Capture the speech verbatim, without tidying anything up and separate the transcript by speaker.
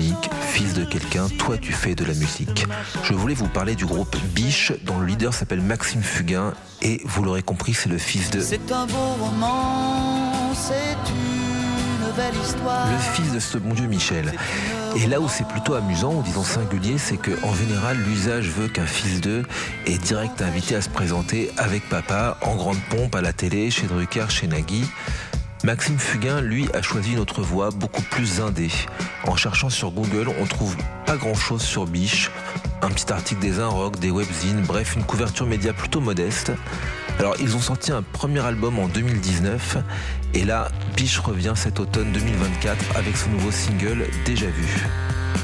Speaker 1: public, fils de quelqu'un, toi tu fais de la musique. Je voulais vous parler du groupe Biche, dont le leader s'appelle Maxime Fugain, et vous l'aurez compris, c'est le fils de...
Speaker 2: C'est un beau roman, c'est une belle histoire.
Speaker 1: Le fils de ce bon Dieu Michel. Et là où c'est plutôt amusant, ou disons singulier, c'est qu'en général, l'usage veut qu'un fils d'eux est direct invité à se présenter avec papa, en grande pompe, à la télé, chez Drucker, chez Nagui. Maxime Fugain, lui, a choisi une autre voie, beaucoup plus indé. En cherchant sur Google, on trouve pas grand-chose sur Biche. Un petit article des Inrock, des webzines, bref, une couverture média plutôt modeste. Alors, ils ont sorti un premier album en deux mille dix-neuf, et là, Biche revient cet automne deux mille vingt-quatre avec son nouveau single « Déjà vu ».